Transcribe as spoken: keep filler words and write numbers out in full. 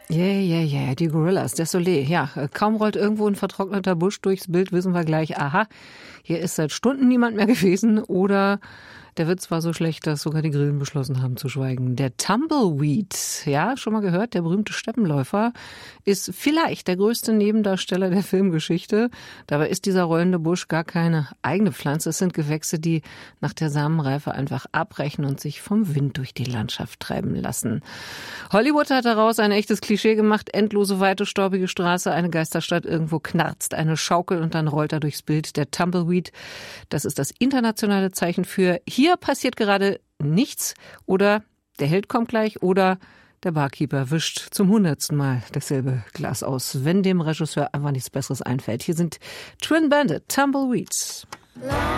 Yeah, yeah, yeah, die Gorillas, Désolé. Ja, kaum rollt irgendwo ein vertrockneter Busch durchs Bild, wissen wir gleich, aha, hier ist seit Stunden niemand mehr gewesen oder der Witz war so schlecht, dass sogar die Grillen beschlossen haben zu schweigen. Der Tumbleweed, ja, schon mal gehört, der berühmte Steppenläufer, ist vielleicht der größte Nebendarsteller der Filmgeschichte. Dabei ist dieser rollende Busch gar keine eigene Pflanze. Es sind Gewächse, die nach der Samenreife einfach abbrechen und sich vom Wind durch die Landschaft treiben lassen. Hollywood hat daraus ein echtes Klischee gemacht. Endlose, weite, staubige Straße, eine Geisterstadt, irgendwo knarzt eine Schaukel und dann rollt er durchs Bild. Der Tumbleweed, das ist das internationale Zeichen für hier passiert gerade nichts oder der Held kommt gleich oder der Barkeeper wischt zum hundertsten Mal dasselbe Glas aus, wenn dem Regisseur einfach nichts Besseres einfällt. Hier sind Twin Bandit, Tumbleweeds.